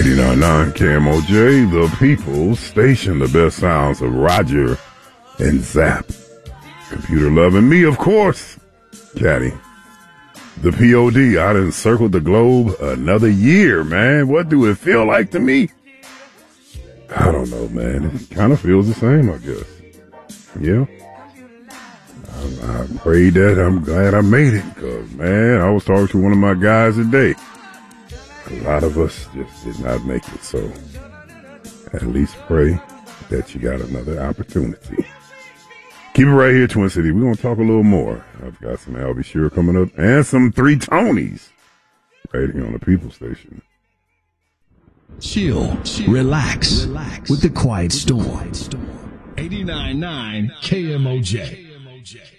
89.9 KMOJ, the People's Station, the best sounds of Roger and Zap. Computer loving me, of course, Caddy. The POD, I done circled the globe another year, man. What do it feel like to me? I don't know, man. It kind of feels the same, I guess. Yeah. I prayed that. I'm glad I made it, because, man, I was talking to one of my guys today. A lot of us just did not make it, so at least pray that you got another opportunity. Keep it right here, Twin City. We're going to talk a little more. I've got some Al B. Sure coming up and some Three Tonys right here on the People Station. Chill, relax with the Quiet Storm. 89.9 KMOJ.